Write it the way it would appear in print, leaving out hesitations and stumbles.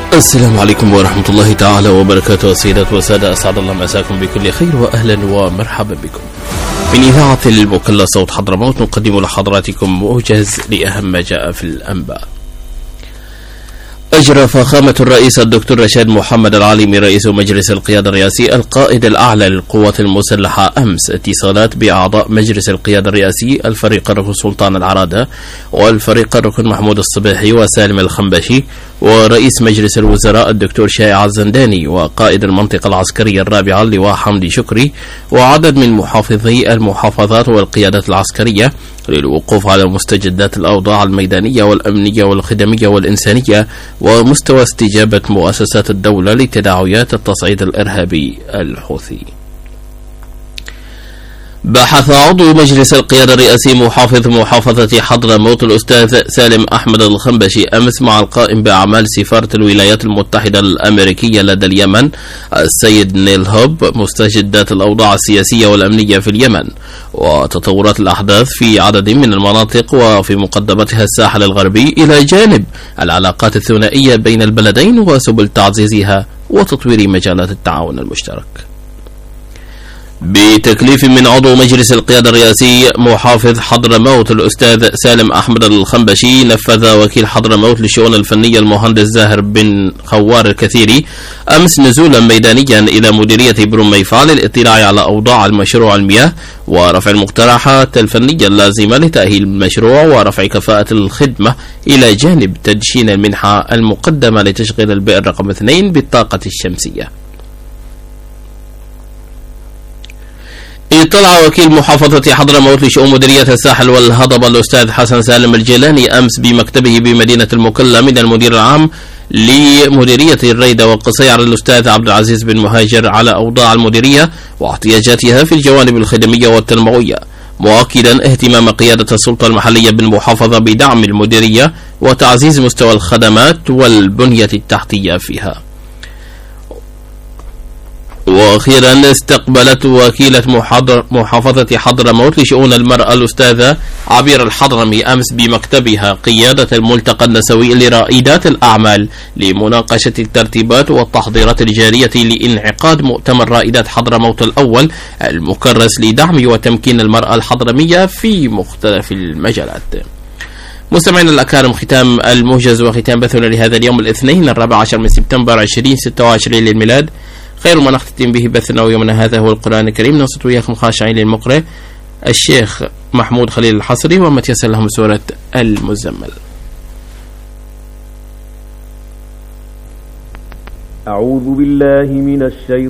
السلام عليكم ورحمة الله تعالى وبركاته. سيدات وسادة، أسعد الله مساكم بكل خير وأهلا ومرحبا بكم. من إذاعة المكلا صوت حضرموت نقدم لحضراتكم موجز لأهم ما جاء في الأنباء. أجرى فخامة الرئيس الدكتور رشاد محمد العالمي رئيس مجلس القيادة الرئاسي القائد الأعلى للقوات المسلحة أمس اتصالات بأعضاء مجلس القيادة الرئاسي الفريق الركن سلطان العرادة والفريق الركن محمود الصبيحي وسالم الخنبشي ورئيس مجلس الوزراء الدكتور شائع الزنداني وقائد المنطقة العسكرية الرابعة اللواء حمدي شكري وعدد من محافظي المحافظات والقيادات العسكرية للوقوف على مستجدات الأوضاع الميدانية والأمنية والخدمية والإنسانية ومستوى استجابة مؤسسات الدولة لتداعيات التصعيد الإرهابي الحوثي. بحث عضو مجلس القيادة الرئاسي محافظ محافظة حضرموت الأستاذ سالم أحمد الخنبشي أمس مع القائم بأعمال سفارة الولايات المتحدة الأمريكية لدى اليمن السيد نيل هوب مستجدات الأوضاع السياسية والأمنية في اليمن وتطورات الأحداث في عدد من المناطق وفي مقدمتها الساحل الغربي إلى جانب العلاقات الثنائية بين البلدين وسبل تعزيزها وتطوير مجالات التعاون المشترك. بتكليف من عضو مجلس القيادة الرئاسي محافظ حضرموت الأستاذ سالم أحمد الخنبشي نفذ وكيل حضرموت للشؤون الفنية المهندس زاهر بن خوار الكثيري أمس نزولا ميدانيا إلى مديرية برميفع للاطلاع على أوضاع المشروع المياه ورفع المقترحات الفنية اللازمة لتأهيل المشروع ورفع كفاءة الخدمة إلى جانب تدشين المنحة المقدمة لتشغيل البئر رقم 2 بالطاقة الشمسية. اطلع وكيل محافظة حضرموت لشؤون مديرية الساحل والهضبة الأستاذ حسن سالم الجيلاني أمس بمكتبه بمدينة المكلا من المدير العام لمديرية الريدة والقصير الأستاذ عبد العزيز بن مهاجر على أوضاع المديرية واحتياجاتها في الجوانب الخدمية والتنموية، مؤكدا اهتمام قيادة السلطة المحلية بالمحافظة بدعم المديرية وتعزيز مستوى الخدمات والبنية التحتية فيها. وأخيرا استقبلت وكيلة محافظة حضرموت لشؤون المرأة الأستاذة عبير الحضرمي أمس بمكتبها قيادة الملتقى النسوي لرائدات الأعمال لمناقشة الترتيبات والتحضيرات الجارية لانعقاد مؤتمر رائدات حضرموت الأول المكرس لدعم وتمكين المرأة الحضرمية في مختلف المجالات. مستمعينا الأكارم، ختام الموجز وختام بثنا لهذا اليوم الاثنين 14 من سبتمبر 2026 للميلاد. خير ما نختتم به بثنا ويومنا هذا هو القرآن الكريم. نصت وياكم خاشعين للمقرئ الشيخ محمود خليل الحصري وما تيسر لهم سورة المزمل. أعوذ بالله من الشيطان